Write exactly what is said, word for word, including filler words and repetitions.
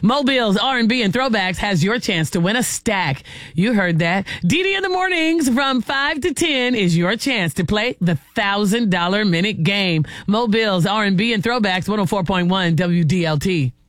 Mobile's R and B and Throwbacks has your chance to win a stack. You heard that. D D in the mornings from five to ten is your chance to play the one thousand dollars minute game. Mobile's R and B and Throwbacks, one oh four point one W D L T.